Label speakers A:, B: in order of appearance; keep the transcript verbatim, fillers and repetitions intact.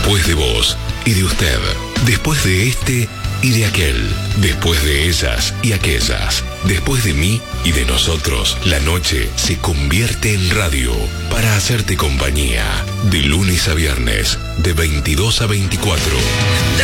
A: Después de vos y de usted. Después de este y de aquel. Después de ellas y aquellas. Después de mí y de nosotros, la noche se convierte en radio para hacerte compañía. De lunes a viernes, de veintidós a veinticuatro.